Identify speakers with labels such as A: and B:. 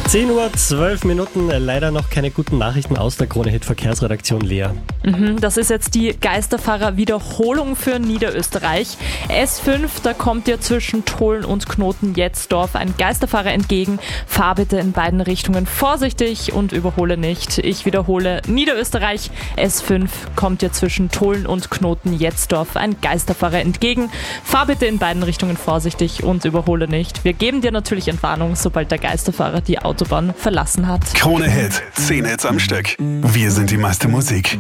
A: 10:12 Uhr, leider noch keine guten Nachrichten aus der Krone Hit Verkehrsredaktion, Lea.
B: Das ist jetzt die Geisterfahrer-Wiederholung für Niederösterreich. S5, da kommt dir zwischen Tolln und Knoten-Jetzdorf ein Geisterfahrer entgegen. Fahr bitte in beiden Richtungen vorsichtig und überhole nicht. Ich wiederhole, Niederösterreich, S5 kommt dir zwischen Tolln und Knoten-Jetzdorf ein Geisterfahrer entgegen. Fahr bitte in beiden Richtungen vorsichtig und überhole nicht. Wir geben dir natürlich Entwarnung, sobald der Geisterfahrer die Autobahn verlassen hat.
C: Krone Hit, 10 Hits am Stück. Wir sind die meiste Musik.